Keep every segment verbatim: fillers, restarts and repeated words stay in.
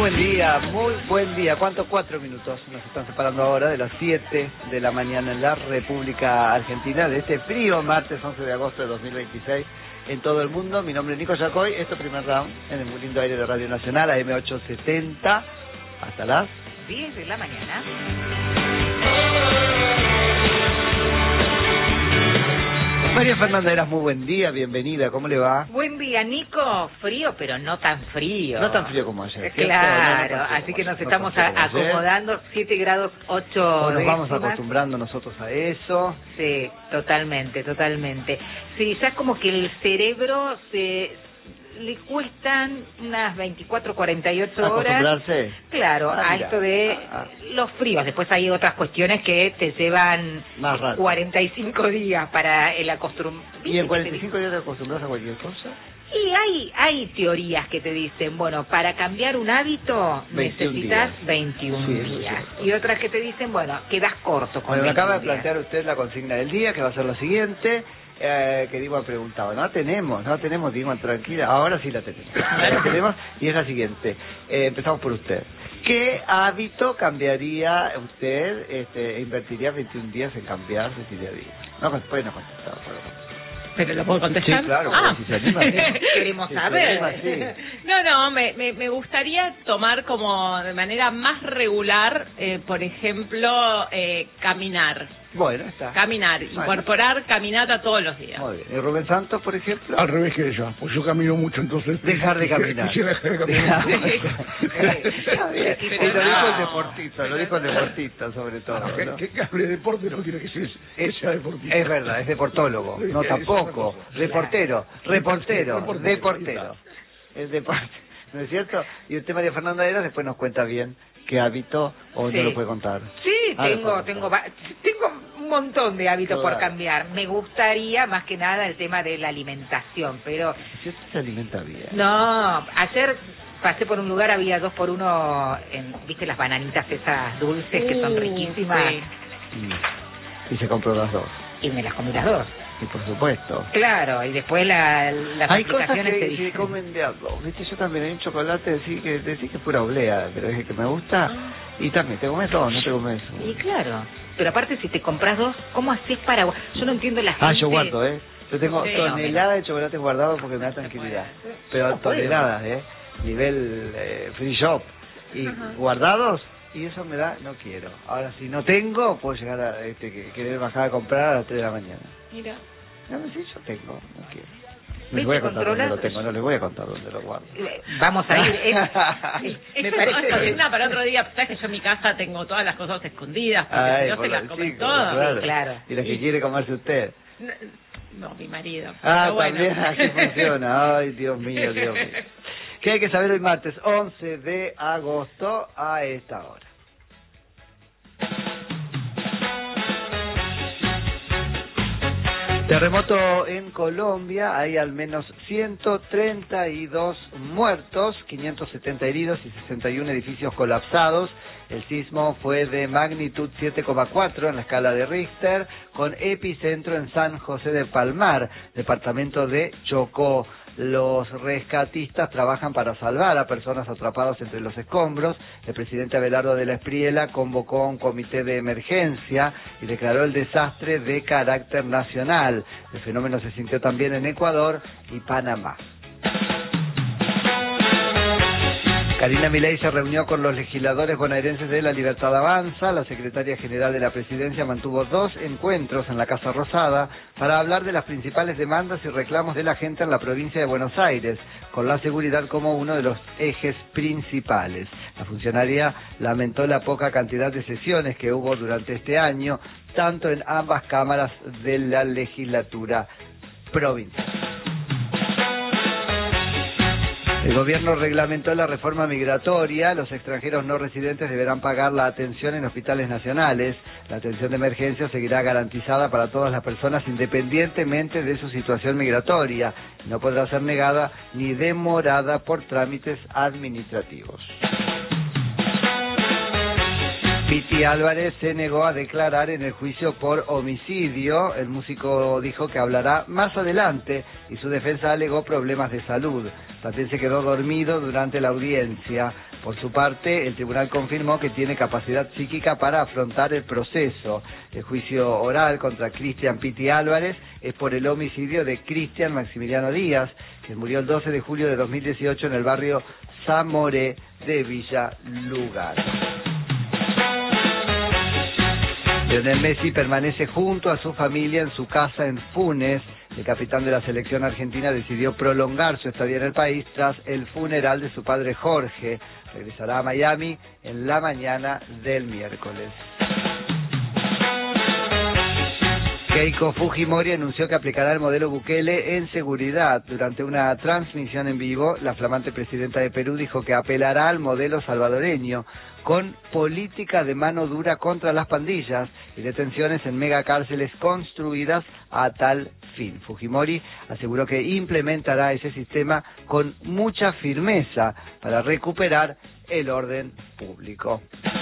buen día, muy buen día. ¿Cuántos? Cuatro minutos nos están separando ahora de las siete de la mañana en la República Argentina de este frío martes once de agosto de dos mil veintiséis en todo el mundo. Mi nombre es Nico Yacoy, esto es Primer Round en el muy lindo aire de Radio Nacional a M ochocientos setenta hasta las diez de la mañana. María Fernanda Heras, muy buen día, bienvenida, ¿cómo le va? Buen día, Nico. Frío, pero no tan frío. No tan frío como ayer, ¿cierto? Claro, no, no así que nos no estamos tan acomodando, siete grados ocho Nos décimas. vamos acostumbrando nosotros a eso. Sí, totalmente, totalmente. Sí, ya como que el cerebro se le cuestan unas veinticuatro, cuarenta y ocho horas. ¿Acostumbrarse? Claro, ah, a esto de ah, ah. los fríos. Después hay otras cuestiones que te llevan Más rato. cuarenta y cinco días para el acostumbramiento. ¿Y en cuarenta y cinco días te acostumbras a cualquier cosa? Y hay hay teorías que te dicen, bueno, para cambiar un hábito necesitas veintiún Sí, días. eso es Y otras que te dicen, bueno, quedas corto con Bueno, me acaba de veintiún días. plantear usted la consigna del día, que va a ser la siguiente, eh, que Diego ha preguntado. No tenemos, no tenemos, Diego, tranquila, ahora sí la tenemos. La tenemos, y es la siguiente. Eh, empezamos por usted. ¿Qué hábito cambiaría usted, este, invertiría veintiún días en cambiar su día a día? No, puede no contestar, por favor. ¿Pero lo puedo contestar? Sí, claro, ah. si se anima, sí. Queremos Si se saber. anima, sí. No, no, me, me, me gustaría tomar como de manera más regular, eh, por ejemplo, eh, caminar. Bueno, está. Caminar, Bueno. incorporar caminata todos los días. Muy bien. ¿Y Rubén Santos, por ejemplo? Al revés que ella, pues yo camino mucho, entonces... Dejar de caminar. Quisiera dejar de caminar. Está bien. Pero Y lo dijo no. el deportista, lo dijo el deportista sobre todo, No, que, ¿no? que hable de deporte no quiere que sea, que sea deportista. Es verdad, es deportólogo, no Es otra tampoco, cosa. reportero, reportero, Reportero. deportero, es deporte, ¿no es cierto? Y usted, María Fernanda Heras, después nos cuenta bien qué hábito o Sí. no lo puede contar. Sí, Ah, tengo, después. tengo, va- tengo un montón de hábitos por Claro. cambiar. Me gustaría más que nada el tema de la alimentación, pero Si usted se alimenta bien. no, ayer pasé por un lugar, había dos por uno, en, viste las bananitas esas dulces que son Uh, riquísimas, sí. Mm. Y se compró las dos, y me las comí las dos. y por supuesto. Claro, y después la, las Hay cosas aplicaciones que te se dicen. comen de a dos, ¿viste? Yo también hay un chocolate, decir que, decir que es pura oblea, pero es el que me gusta, y también, ¿te comes dos? No te comes uno. Y claro, pero aparte si te compras dos, ¿cómo haces para...? Yo no entiendo la gente... Ah, yo guardo, ¿eh? Yo tengo Sí, toneladas de chocolate guardado porque me da tranquilidad. Pero No puedo. toneladas, ¿eh? Nivel eh, free shop. Y Ajá. guardados, y eso me da, no quiero. Ahora, si no tengo, puedo llegar a este, que- querer bajar a comprar a las tres de la mañana. Mira. No, no sé, yo tengo, no quiero. ¿Viste? Les voy a contar dónde ¿Controlas? lo tengo, no les voy a contar dónde lo guardo. Eh, Vamos a ir... es- me Eso parece... es cocina para otro día. Sabes que yo en mi casa tengo todas las cosas escondidas, porque Ay, si no por se las los comen chicos, todas. claro. claro. Y las que quiere comerse usted. No, no, mi marido. Ah, Pero bueno. también así funciona. Ay, Dios mío, Dios mío. ¿Qué hay que saber hoy martes once de agosto a esta hora? Terremoto en Colombia, hay al menos ciento treinta y dos muertos, quinientos setenta heridos y sesenta y uno edificios colapsados. El sismo fue de magnitud siete coma cuatro en la escala de Richter, con epicentro en San José de Palmar, departamento de Chocó. Los rescatistas trabajan para salvar a personas atrapadas entre los escombros. El presidente Abelardo de la Espriella convocó a un comité de emergencia y declaró el desastre de carácter nacional. El fenómeno se sintió también en Ecuador y Panamá. Karina Milei se reunió con los legisladores bonaerenses de La Libertad Avanza. La secretaria general de la presidencia mantuvo dos encuentros en la Casa Rosada para hablar de las principales demandas y reclamos de la gente en la provincia de Buenos Aires, con la seguridad como uno de los ejes principales. La funcionaria lamentó la poca cantidad de sesiones que hubo durante este año, tanto en ambas cámaras de la legislatura provincial. El gobierno reglamentó la reforma migratoria. Los extranjeros no residentes deberán pagar la atención en hospitales nacionales. La atención de emergencia seguirá garantizada para todas las personas independientemente de su situación migratoria. No podrá ser negada ni demorada por trámites administrativos. Piti Álvarez se negó a declarar en el juicio por homicidio. El músico dijo que hablará más adelante y su defensa alegó problemas de salud. También se quedó dormido durante la audiencia. Por su parte, el tribunal confirmó que tiene capacidad psíquica para afrontar el proceso. El juicio oral contra Cristian Pitti Álvarez es por el homicidio de Cristian Maximiliano Díaz, que murió el doce de julio de dos mil dieciocho en el barrio Zamoré de Villa Lugano. Lionel Messi permanece junto a su familia en su casa en Funes. El capitán de la selección argentina decidió prolongar su estadía en el país tras el funeral de su padre Jorge. Regresará a Miami en la mañana del miércoles. Keiko Fujimori anunció que aplicará el modelo Bukele en seguridad. Durante una transmisión en vivo, la flamante presidenta de Perú dijo que apelará al modelo salvadoreño, con política de mano dura contra las pandillas y detenciones en megacárceles construidas a tal fin. Fujimori aseguró que implementará ese sistema con mucha firmeza para recuperar el orden público.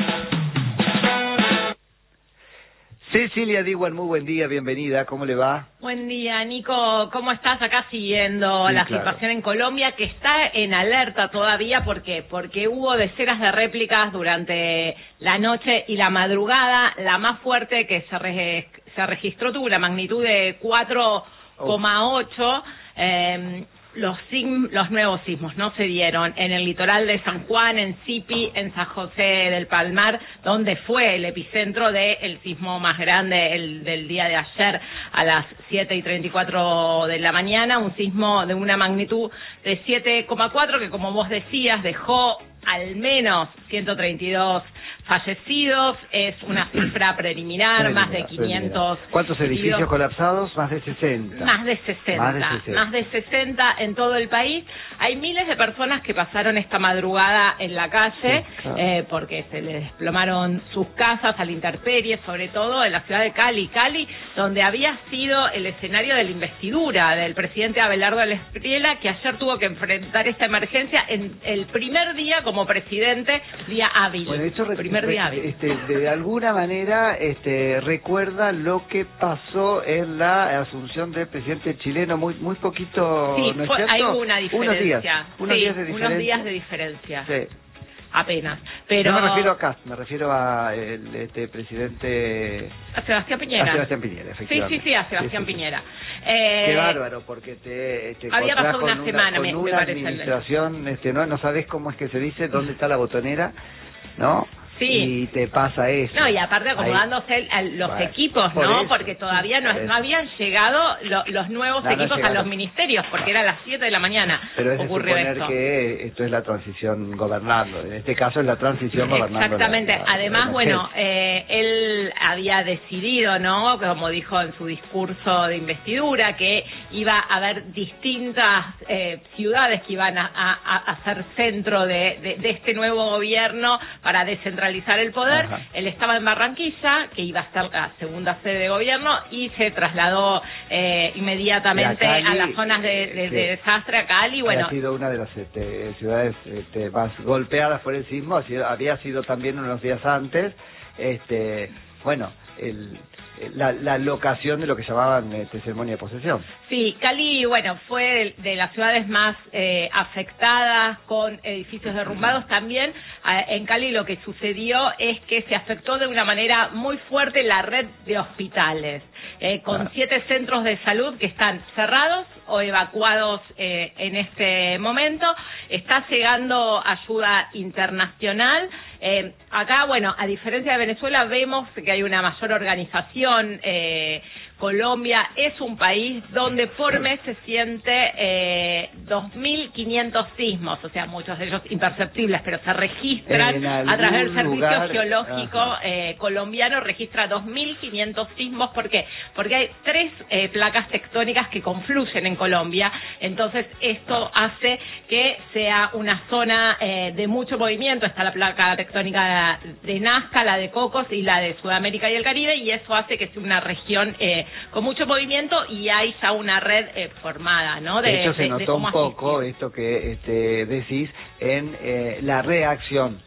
Cecilia Diwan, muy buen día, bienvenida, ¿cómo le va? Buen día, Nico, ¿cómo estás acá siguiendo Sí, la claro. situación en Colombia, que está en alerta todavía? ¿Por qué? Porque hubo decenas de réplicas durante la noche y la madrugada. La más fuerte que se, re- se registró tuvo una magnitud de cuatro coma ocho. Eh, los, sim- los nuevos sismos no se dieron en el litoral de San Juan, en Sipi, en San José del Palmar, donde fue el epicentro del sismo más grande el, del día de ayer a las siete y treinta y cuatro de la mañana, un sismo de una magnitud de siete coma cuatro que, como vos decías, dejó al menos ciento treinta y dos fallecidos. Es una cifra preliminar, más de quinientos. ¿Cuántos edificios heridos. colapsados? Más de sesenta. Más de sesenta, Más de sesenta. más de sesenta en todo el país. Hay miles de personas que pasaron esta madrugada en la calle, Sí, claro. eh, porque se les desplomaron sus casas a la intemperie, sobre todo en la ciudad de Cali. Cali, donde había sido el escenario de la investidura del presidente Abelardo Espriella, que ayer tuvo que enfrentar esta emergencia en el primer día como presidente, día hábil. Bueno, esto re- primer re- día hábil. este, de alguna manera este, recuerda lo que pasó en la asunción del presidente chileno, muy muy poquito, Sí, ¿no es fue- cierto? hay una diferencia. Unos días, unos Sí, días de diferencia. unos días de diferencia. Sí. Apenas. Pero No me refiero a Cast, me refiero a el este presidente a Sebastián Piñera. a Sebastián Piñera, Sí, efectivamente. sí, sí, a Sebastián Sí, sí, sí. Piñera. Eh, Qué bárbaro, porque te, te había encontrás pasado con una semana, con me- me una parece. administración, este, no, no sabes cómo es que se dice, dónde está la botonera, ¿no? Sí. Y te pasa eso. No, y aparte Ahí. acomodándose a los Bueno, equipos, por ¿no? eso, Porque todavía no, por eso. no habían llegado lo- los nuevos No, no equipos a llegaron. los ministerios, porque era a las siete de la mañana. Pero es de ocurrió suponer esto. que esto es la transición gobernando. En este caso es la transición gobernando. la- Exactamente. la- Además, la bueno, emergencia. eh, él había decidido, ¿no? Como dijo en su discurso de investidura, que iba a haber distintas eh, ciudades que iban a, a- a ser centro de, de- de este nuevo gobierno para descentralizar el poder. Ajá. Él estaba en Barranquilla, que iba a ser la segunda sede de gobierno, y se trasladó eh, inmediatamente Y a Cali, a las zonas de, de- que de desastre a Cali. Bueno, ha sido una de las este, ciudades este, más golpeadas por el sismo, ha sido- había sido también unos días antes, este, bueno, el, la, la locación de lo que llamaban este, ceremonia de posesión. sí, Cali, bueno, fue de, de las ciudades más eh, afectadas, con edificios derrumbados. También eh, en Cali lo que sucedió es que se afectó de una manera muy fuerte la red de hospitales, eh, con Claro. siete centros de salud que están cerrados o evacuados eh, en este momento. Está llegando ayuda internacional. Eh, acá, bueno, a diferencia de Venezuela, vemos que hay una mayor organización. eh, Colombia es un país donde por mes se siente eh, dos mil quinientos sismos, o sea, muchos de ellos imperceptibles, pero se registran En a través del algún Servicio lugar, Geológico ajá. eh, colombiano, registra dos mil quinientos sismos. ¿Por qué? Porque hay tres eh, placas tectónicas que confluyen en Colombia, entonces esto hace que sea una zona eh, de mucho movimiento. Está la placa tectónica de Nazca, la de Cocos y la de Sudamérica y el Caribe, y eso hace que sea una región eh, con mucho movimiento, y hay ya una red eh, formada, ¿no? De, hecho, se de- de notó cómo un poco asistir. esto que este, decís en eh, la reacción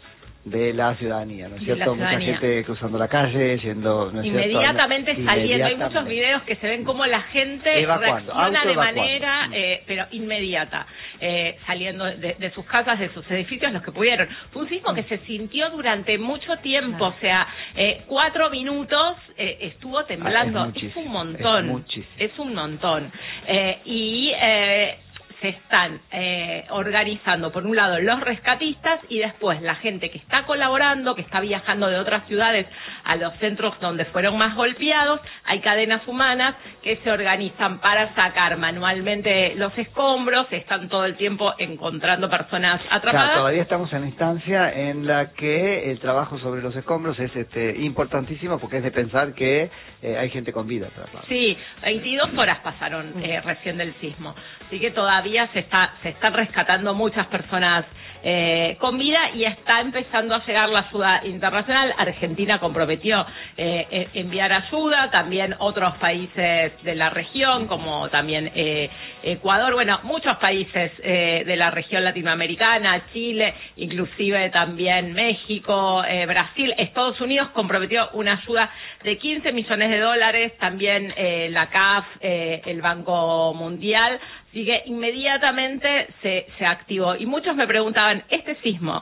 de la ciudadanía, ¿no es De cierto? la Mucha ciudadanía. gente cruzando la calle, yendo, ¿no es Inmediatamente cierto? saliendo. Hay muchos Inmediatamente. videos que se ven como la gente Evacuando, reacciona de autoevacuando. manera, eh, pero inmediata, eh, saliendo de, de sus casas, de sus edificios, los que pudieron. Fue un sismo que se sintió durante mucho tiempo, o sea, eh, cuatro minutos eh, estuvo temblando. Ah, es es, muchísimo, un montón. es muchísimo. Es un montón. Eh, y... Eh, se están eh, organizando, por un lado, los rescatistas y después la gente que está colaborando, que está viajando de otras ciudades a los centros donde fueron más golpeados. Hay cadenas humanas que se organizan para sacar manualmente los escombros, están todo el tiempo encontrando personas atrapadas. Claro, todavía estamos en la instancia en la que el trabajo sobre los escombros es este importantísimo, porque es de pensar que eh, hay gente con vida atrapada. Sí, veintidós horas pasaron eh, recién del sismo, así que todavía se está se están rescatando muchas personas eh, con vida y está empezando a llegar la ayuda internacional. Argentina comprometió eh, enviar ayuda, también otros países de la región, como también eh, Ecuador, bueno, muchos países eh, de la región latinoamericana, Chile, inclusive también México, eh, Brasil. Estados Unidos comprometió una ayuda de quince millones de dólares, también eh, la C A F, eh, el Banco Mundial. Así que inmediatamente se, se activó. Y muchos me preguntaban, ¿este sismo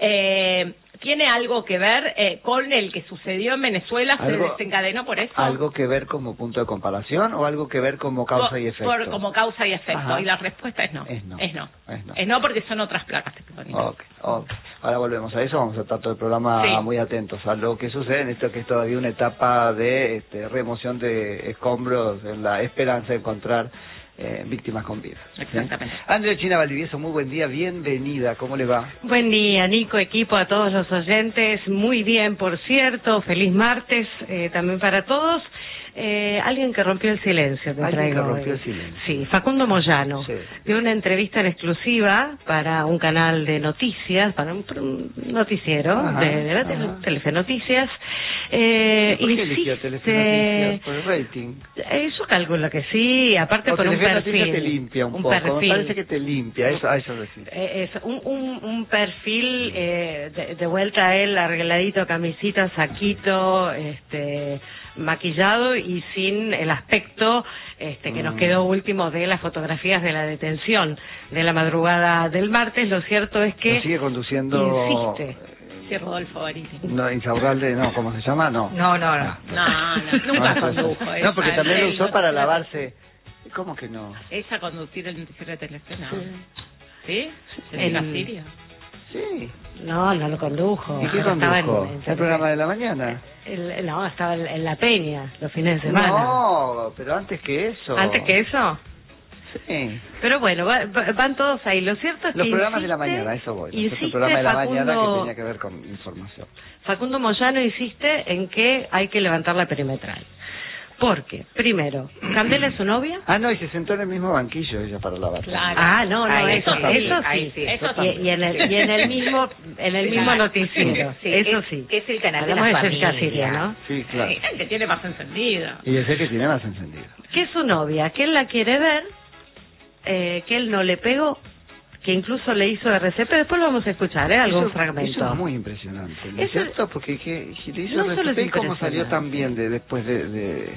eh, tiene algo que ver eh, con el que sucedió en Venezuela? ¿Se ¿Algo, desencadenó por eso? ¿Algo que ver como punto de comparación o algo que ver como causa por, y efecto? Por, como causa y efecto. Ajá. Y la respuesta es no. Es no. Es no. Es no. Es no porque son otras placas tectónicas. Ok, ok. Ahora volvemos a eso, vamos a estar todo el programa Sí. muy atentos a lo que sucede en esto, que es todavía una etapa de este, remoción de escombros, en la esperanza de encontrar eh, víctimas con vida. ¿Sí? Exactamente. Andrea China Valdivieso, muy buen día, bienvenida, ¿cómo le va? Buen día, Nico, equipo, a todos los oyentes. Muy bien, por cierto. Feliz martes eh, también para todos. Eh, alguien que rompió el silencio, te Alguien traigo que rompió hoy. el silencio. Sí, Facundo Moyano. Sí. Dio una entrevista en exclusiva para un canal de noticias, para un, un noticiero Ajá, de, de, de ajá. Telefe Noticias. Eh, ¿Por qué eligió insiste- Telefe Noticias? ¿Por el rating? Eh, yo calculo que sí, aparte O por un Telefe Noticias perfil. te limpia un, un poco, me perfil. parece que te limpia, eso, a eso decir. Eh, es un, un, un perfil eh, de, de vuelta a él, arregladito, camisita, saquito, este, maquillado y sin el aspecto este, que nos Mm. quedó último de las fotografías de la detención de la madrugada del martes. Lo cierto es que Lo sigue conduciendo... insiste. Sí, Rodolfo Bariti. No, Insaurralde, no, ¿cómo se llama? No. No, no, no. No, no, nunca eso- condujo. No, ella, porque también lo el- usó para lavarse. ¿Cómo que no? Ella conducir el noticiero de Telefe, ¿no? Sí. ¿Sí? En- ¿En Siria? Sí. No, no lo condujo. ¿Y qué Estaba en- condujo? en- ¿El programa de la mañana? el- no, estaba en, en La Peña los fines de semana. No, pero antes que eso. Antes que eso. Sí. Pero bueno, va- va- van todos ahí. Lo cierto es Los que programas de la insiste- mañana, eso voy. insiste el programa de la mañana que Facundo- tenía que ver con información. Facundo Moyano insiste en que hay que levantar la perimetral. Porque, primero, Candela es su novia. Ah, no, y se sentó en el mismo banquillo ella para lavar. Claro. Ah, no, no, Ahí eso, sí, eso ahí sí. sí, eso y, también. y en el, y en el mismo, en el mismo Claro. noticiero. Sí, eso es- sí. es el canal de la Hablamos de Sergio familia. Asiria, ¿no? Sí, claro. Sí, el que tiene más encendido. Y ese que tiene más encendido. Que es su novia, que él la quiere ver, eh, que él no le pegó, que incluso le hizo R C P. Después lo vamos a escuchar, ¿eh? Algún Eso- fragmento. Eso es muy impresionante, ¿no es Eso- cierto? Porque que, que le hizo No el solo R C P es y cómo salió impresionante. tan bien de, después de, de...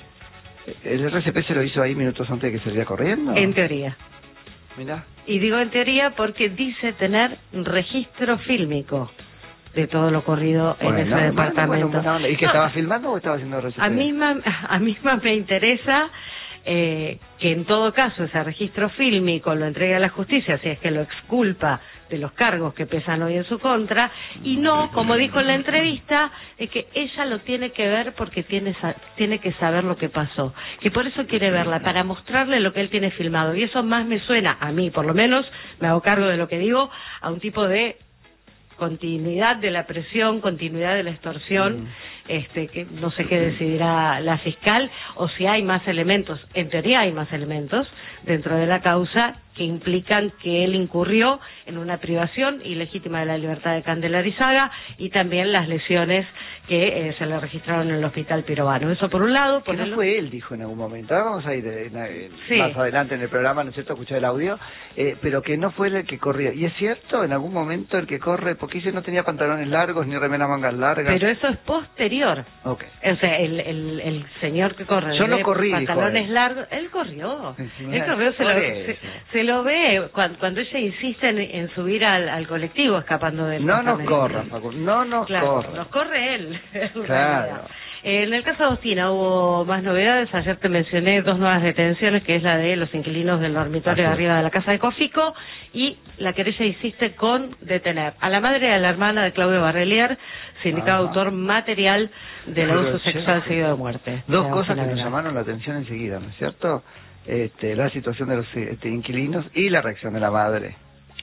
¿El R C P se lo hizo ahí minutos antes de que saliera corriendo? En teoría. Mirá. Y digo en teoría porque dice tener registro fílmico de todo lo ocurrido en Bueno, ese bueno, departamento. bueno, buena onda. ¿Y que No, estaba filmando o estaba haciendo R C P? a mí ma- a mí más me interesa eh, que en todo caso ese registro fílmico lo entregue a la justicia si es que lo exculpa de los cargos que pesan hoy en su contra, y no, como dijo en la entrevista, es que ella lo tiene que ver porque tiene sa- tiene que saber lo que pasó, que por eso quiere verla, para mostrarle lo que él tiene filmado, y eso más me suena, a mí por lo menos, me hago cargo de lo que digo, a un tipo de continuidad de la presión, continuidad de la extorsión, Mm. este que no sé qué decidirá la fiscal, o si hay más elementos, en teoría hay más elementos dentro de la causa que implican que él incurrió en una privación ilegítima de la libertad de Candelarizaga y también las lesiones que eh, se le registraron en el hospital Pirovano. Eso por un lado. Por que no el... fue él, dijo en algún momento. Ahora vamos a ir eh, eh, sí. más adelante en el programa, ¿no es cierto?, escuchar el audio, eh, pero que no fue él el que corría. Y es cierto, en algún momento el que corre, porque ese no tenía pantalones largos ni remera mangas largas. Pero eso es posterior. Okay. O sea, el, el, el señor que corre Yo no de corrí, pantalones él. largos, él corrió. Sí, Él corrió, se lo, eso. se, se lo ve cuando, cuando ella insiste en, en subir al, al colectivo escapando del No nos campamento. corra, Facundo, no nos Claro, corra. nos corre él. en Claro. realidad. En el caso de Agustina hubo más novedades. Ayer te mencioné dos nuevas detenciones, que es la de los inquilinos del dormitorio de arriba de la casa de Cofico, y la querella insiste con detener a la madre y a la hermana de Claudio Barrelier, sindicado Ajá. autor material del Pero, abuso che, sexual seguido de muerte. Dos de cosas que Agustina nos Velar. llamaron la atención enseguida, ¿no es cierto? Este, la situación de los este, inquilinos y la reacción de la madre.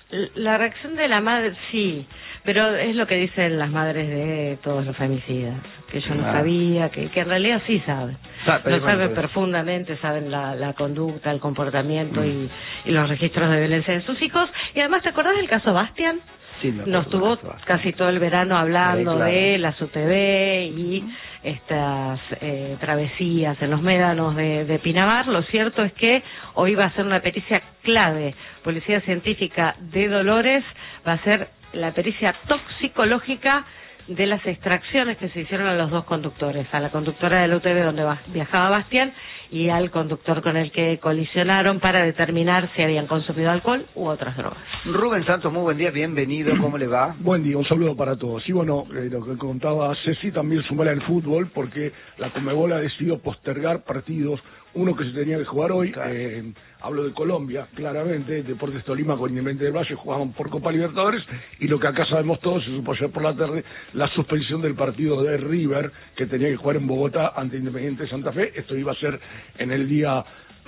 La reacción de la madre, sí, pero es lo que dicen las madres de todos los femicidas, que yo no Ah. sabía, que, que en realidad sí saben. Sa- pero Lo bueno, saben pues- profundamente, saben la, la conducta, el comportamiento Mm. y, y los registros de violencia de sus hijos. Y además, ¿te acordás del caso Bastian? Sí, me Nos acuerdo tuvo de eso. casi todo el verano hablando Sí, claro. de las U T V y estas eh, travesías en los médanos de, de Pinamar. Lo cierto es que hoy va a ser una pericia clave. Policía Científica de Dolores va a ser la pericia toxicológica de las extracciones que se hicieron a los dos conductores, a la conductora del U T V donde va- viajaba Bastián y al conductor con el que colisionaron, para determinar si habían consumido alcohol u otras drogas. Rubén Santos, muy buen día, bienvenido, ¿cómo le va? Buen día, un saludo para todos. Y bueno, eh, lo que contaba Ceci también sumar al fútbol, porque la Conmebol ha decidido postergar partidos, uno que se tenía que jugar hoy, Claro. eh, hablo de Colombia, claramente, Deportes Tolima con Independiente del Valle jugaban por Copa Libertadores, y lo que acá sabemos todos, se supo ayer por la tarde, la suspensión del partido de River, que tenía que jugar en Bogotá ante Independiente de Santa Fe. Esto iba a ser en el día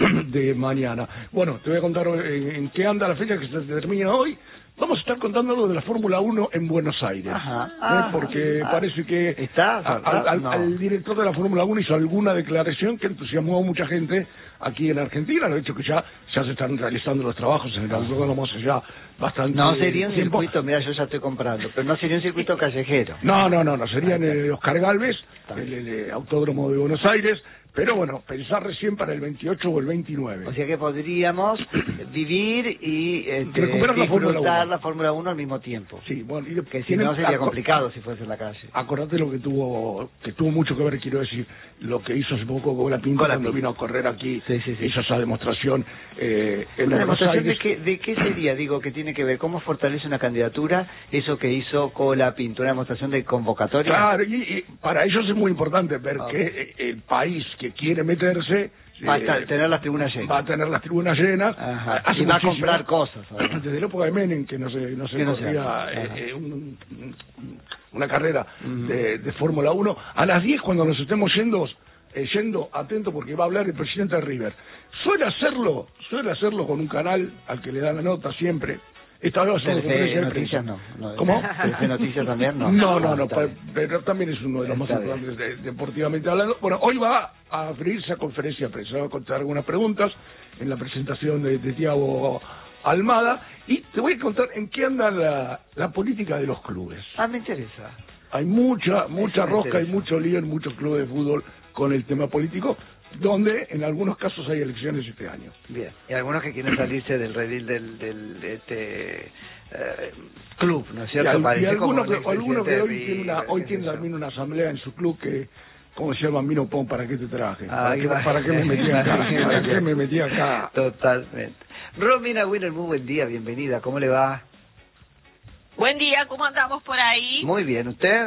de mañana. Bueno, te voy a contar en, en qué anda la fecha que se termina hoy. Vamos a estar contando algo de la Fórmula uno en Buenos Aires, Ajá. ¿eh? Ah, porque ah. parece que ¿Está? a- al, al- No. al director de la Fórmula uno hizo alguna declaración que entusiasmó a mucha gente aquí en Argentina. De hecho, que ya, ya se están realizando los trabajos en el autódromo hace ya bastante No sería un tiempo. circuito, mira, yo ya estoy comprando, pero no sería un circuito callejero. No, no, no, no, serían Ahí está. eh, Oscar Galvez, Está el, bien. el, eh, autódromo de Buenos Aires, pero bueno, pensar recién para el veintiocho o el veintinueve. O sea que podríamos vivir y este, Recuperar la Fórmula disfrutar uno. la Fórmula uno al mismo tiempo. Sí, bueno, y de- Que si tienen- no sería aco- complicado si fuese en la calle. Acordate lo que tuvo que tuvo mucho que ver, quiero decir, lo que hizo hace poco con la Pinto Con la cuando Pinto. vino a correr aquí, Sí, sí, sí. hizo esa demostración eh, en ¿Una Buenos demostración de Aires. qué, de qué sería? Digo, que tiene que ver, ¿cómo fortalece una candidatura eso que hizo Cola Pinto? ¿Una demostración de convocatoria? Claro, y, y para ellos es muy importante ver Ah. que eh, el país que quiere meterse Va a eh, estar- tener las tribunas llenas. va a tener las tribunas llenas. Ajá. Hace Y va a muchísimo- comprar cosas, además. Desde la época de Menem, que no se, no se Que no se corría hace. eh, Ajá. eh, un- un- una carrera Ujú. de, de Fórmula uno. A las diez, cuando nos estemos yendo, eh, yendo, atento, porque va a hablar el presidente de River. Suele hacerlo, suele hacerlo con un canal al que le da la nota siempre. Esta vez va a ser una Telefe conferencia de Noticias prensa. no. no ¿Cómo? Telefe Noticias también no. No, no, Ah, no, está pa- bien. pero también es uno de los más Está bien. importantes de- deportivamente hablando. Bueno, hoy va a abrirse a conferencia de prensa, va a contar algunas preguntas en la presentación de, de Thiago Almada, y te voy a contar en qué anda la, la política de los clubes. Ah, me interesa. Hay mucha, mucha Eso me rosca y interesa. mucho lío en muchos clubes de fútbol con el tema político, donde en algunos casos hay elecciones este año. Bien. Y algunos que quieren salirse del redil del, del este, eh, club, ¿no es Y, cierto? al- y Parece alguno como que, el alguno que expresidente hoy de tiene, una, River, hoy qué tiene sé yo. también una asamblea en su club que, ¿cómo se llama? Mino Pon, ¿para qué te traje? ¿Para, Ahí qué, va. ¿Para qué me metí acá? ¿Para qué me metí acá? Totalmente. Romina Winner, muy buen día, bienvenida. ¿Cómo le va? Buen día, ¿cómo andamos por ahí? Muy bien, ¿usted?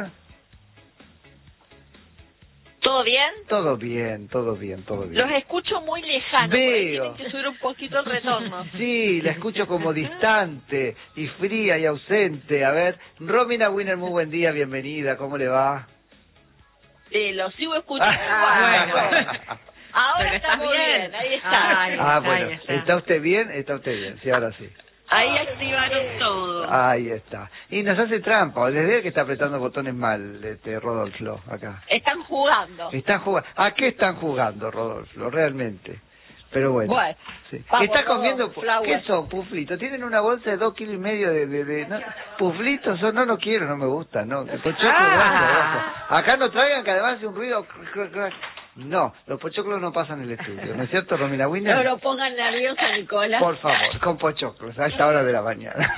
¿Todo bien? Todo bien, todo bien, todo bien. Los escucho muy lejanos, por ahí Veo. tienen que subir un poquito el retorno. Sí, la escucho como distante y fría y ausente. A ver, Romina Winner, muy buen día, bienvenida. ¿Cómo le va? Eh, lo sigo escuchando. Ah, igual. bueno. Ahora Pero estamos estás bien. bien, ahí está. Ay, Ah, ahí bueno. está. ¿Está usted bien? Está usted bien, sí, ahora sí. Ahí activaron todo. Ahí está. Y nos hace trampa. Les veo que está apretando botones mal, este Rodolfo, acá. Están jugando. Están jugando. ¿A qué están jugando, Rodolfo? Realmente. Pero bueno. Bueno, sí. ¿Qué vamos, estás vamos, comiendo? Flauas. ¿Qué son, puflitos? Tienen una bolsa de dos kilos y medio de... de, de ¿no? Puflitos son, no, no quiero, no me gusta, no. Pochoclo, Ah. gracias, gracias. Acá no traigan que además hace un ruido... No, los pochoclos no pasan en el estudio, ¿no es cierto, Romina Winner? No lo pongan nervioso, Nicolás. Por favor, con pochoclos, a esta hora de la mañana.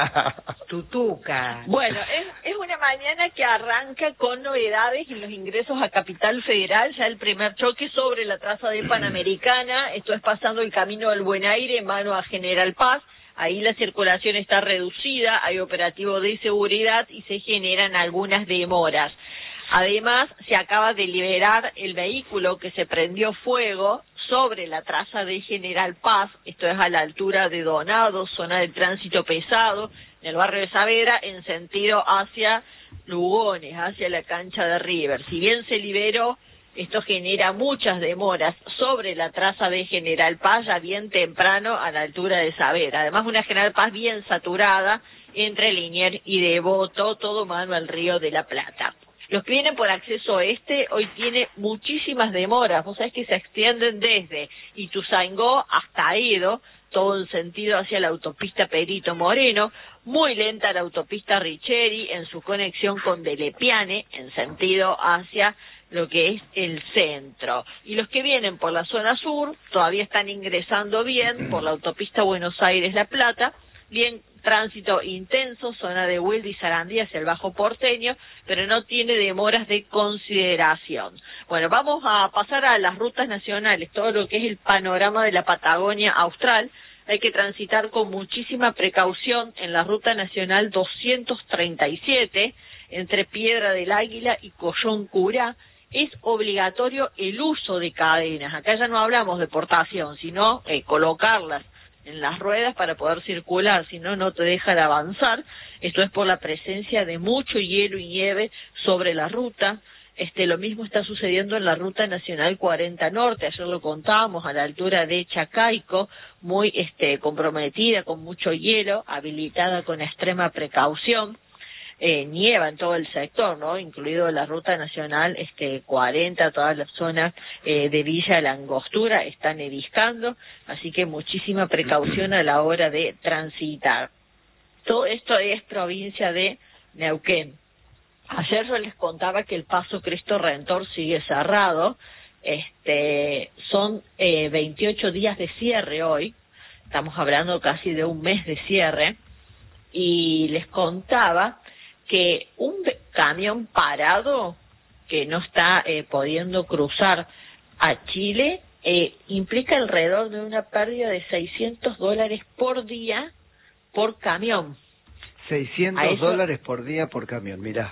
Tutuca. Bueno, es, es una mañana que arranca con novedades en los ingresos a Capital Federal, ya el primer choque sobre la traza de Panamericana, esto es pasando el camino del Buen Aire, mano a General Paz, ahí la circulación está reducida, hay operativo de seguridad y se generan algunas demoras. Además, se acaba de liberar el vehículo que se prendió fuego sobre la traza de General Paz, esto es a la altura de Donado, zona de tránsito pesado, en el barrio de Saavedra, en sentido hacia Lugones, hacia la cancha de River. Si bien se liberó, esto genera muchas demoras sobre la traza de General Paz, ya bien temprano a la altura de Saavedra. Además, una General Paz bien saturada entre Liniers y Devoto, todo mano al Río de la Plata. Los que vienen por acceso oeste hoy tiene muchísimas demoras, vos sabés que se extienden desde Ituzaingó hasta Edo, todo en sentido hacia la autopista Perito Moreno, muy lenta la autopista Richeri en su conexión con Delepiane, en sentido hacia lo que es el centro. Y los que vienen por la zona sur todavía están ingresando bien por la autopista Buenos Aires-La Plata, bien tránsito intenso, zona de Wilde y Sarandí hacia el Bajo Porteño, pero no tiene demoras de consideración. Bueno, vamos a pasar a las rutas nacionales, todo lo que es el panorama de la Patagonia Austral. Hay que transitar con muchísima precaución en la ruta nacional doscientos treinta y siete, entre Piedra del Águila y Collón Curá. Es obligatorio el uso de cadenas. Acá ya no hablamos de portación, sino eh, colocarlas en las ruedas para poder circular, si no, no te dejan avanzar. Esto es por la presencia de mucho hielo y nieve sobre la ruta. Este, lo mismo está sucediendo en la Ruta Nacional cuarenta Norte, ayer lo contábamos, a la altura de Chacaico, muy este, comprometida, con mucho hielo, habilitada con extrema precaución. Eh, nieva en todo el sector, ¿no? Incluido la Ruta Nacional este cuarenta, todas las zonas eh, de Villa La Angostura está neviscando, así que muchísima precaución a la hora de transitar. Todo esto es provincia de Neuquén. Ayer yo les contaba que el Paso Cristo Redentor sigue cerrado, este son eh, veintiocho días de cierre hoy, estamos hablando casi de un mes de cierre, y les contaba que un camión parado que no está eh, pudiendo cruzar a Chile eh, implica alrededor de una pérdida de seiscientos dólares por día por camión. seiscientos dólares por día por camión, mirá.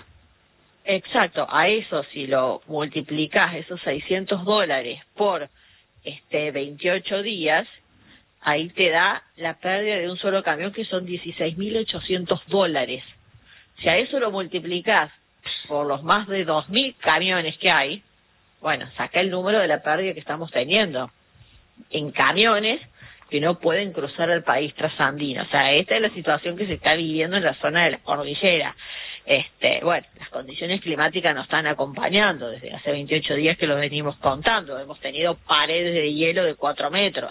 Exacto, a eso si lo multiplicás, esos seiscientos dólares por este veintiocho días, ahí te da la pérdida de un solo camión que son dieciséis mil ochocientos dólares. Si a eso lo multiplicás por los más de dos mil camiones que hay, bueno, saca el número de la pérdida que estamos teniendo en camiones que no pueden cruzar el país trasandino. O sea, esta es la situación que se está viviendo en la zona de la cordillera. Este, bueno, las condiciones climáticas nos están acompañando desde hace veintiocho días que lo venimos contando. Hemos tenido paredes de hielo de cuatro metros.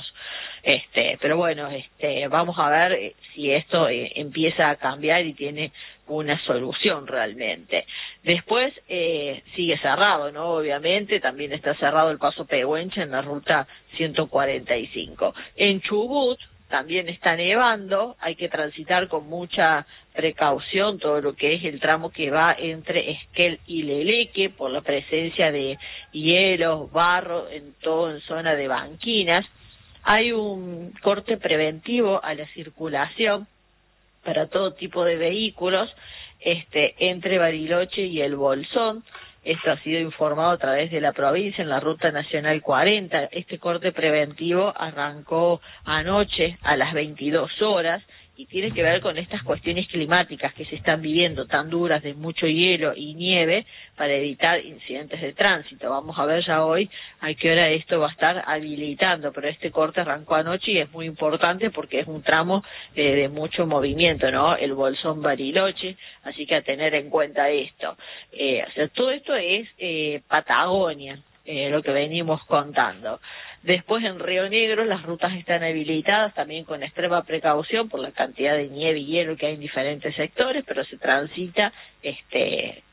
Este, pero bueno, este, vamos a ver si esto eh, empieza a cambiar y tiene una solución realmente. Después eh, sigue cerrado, ¿no? Obviamente también está cerrado el Paso Pehuenche en la ruta ciento cuarenta y cinco. En Chubut también está nevando, hay que transitar con mucha precaución todo lo que es el tramo que va entre Esquel y Leleque por la presencia de hielos, barro, en todo en zona de banquinas. Hay un corte preventivo a la circulación para todo tipo de vehículos este entre Bariloche y el Bolsón. Esto ha sido informado a través de la provincia en la Ruta Nacional cuarenta. Este corte preventivo arrancó anoche a las veintidós horas y tiene que ver con estas cuestiones climáticas que se están viviendo tan duras de mucho hielo y nieve para evitar incidentes de tránsito. Vamos a ver ya hoy a qué hora esto va a estar habilitando, pero este corte arrancó anoche y es muy importante porque es un tramo eh, de mucho movimiento, ¿no? El Bolsón Bariloche, así que a tener en cuenta esto. Eh, o sea, todo esto es eh, Patagonia. eh, lo que venimos contando. Después en Río Negro las rutas están habilitadas también con extrema precaución por la cantidad de nieve y hielo que hay en diferentes sectores, pero se transita este